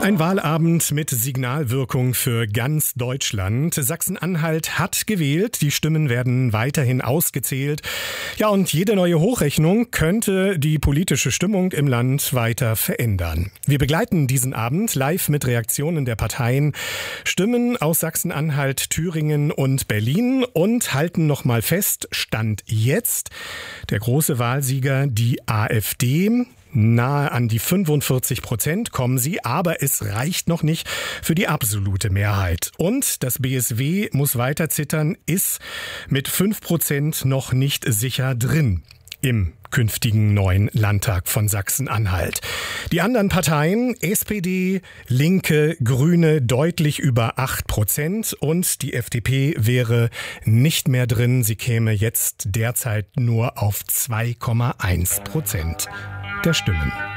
Ein Wahlabend mit Signalwirkung für ganz Deutschland. Sachsen-Anhalt hat gewählt, die Stimmen werden weiterhin ausgezählt. Ja, und jede neue Hochrechnung könnte die politische Stimmung im Land weiter verändern. Wir begleiten diesen Abend live mit Reaktionen der Parteien, Stimmen aus Sachsen-Anhalt, Thüringen und Berlin und halten nochmal fest, Stand jetzt, der große Wahlsieger, die AfD. Nahe an die 45% kommen sie, aber es reicht noch nicht für die absolute Mehrheit. Und das BSW muss weiter zittern, ist mit 5% noch nicht sicher drin im künftigen neuen Landtag von Sachsen-Anhalt. Die anderen Parteien, SPD, Linke, Grüne, deutlich über 8% und die FDP wäre nicht mehr drin. Sie käme jetzt derzeit nur auf 2,1% der Stimmen.